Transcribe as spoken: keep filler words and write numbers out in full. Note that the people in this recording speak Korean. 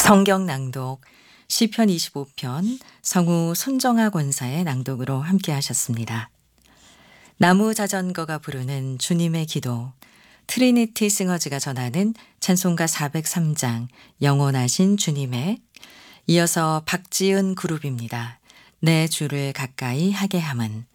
성경 낭독 시편 이십오 편 성우 손정아 권사의 낭독으로 함께 하셨습니다. 나무 자전거가 부르는 주님의 기도, 트리니티 싱어즈가 전하는 찬송가 사백삼 장 영원하신 주님의, 이어서 박지은 그룹입니다. 내 주를 가까이 하게 함은.